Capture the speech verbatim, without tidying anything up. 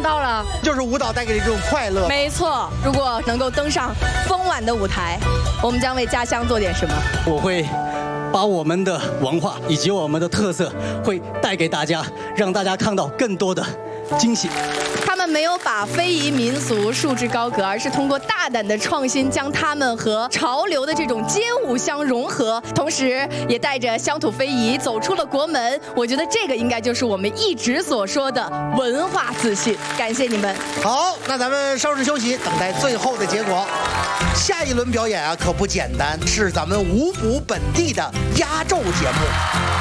到了， 就是舞蹈带给你这种快乐。 没错，如果能够登上丰晚的舞台，我们将为家乡做点什么？ 我会把我们的文化以及我们的特色会带给大家，让大家看到更多的惊喜。 他们没有把非遗民俗束之高阁，而是通过大胆的创新，将它们和潮流的这种街舞相融合，同时也带着乡土非遗走出了国门。我觉得这个应该就是我们一直所说的文化自信。感谢你们。 好，那咱们稍事休息，等待最后的结果。下一轮表演啊，可不简单，是咱们五补本地的压轴节目。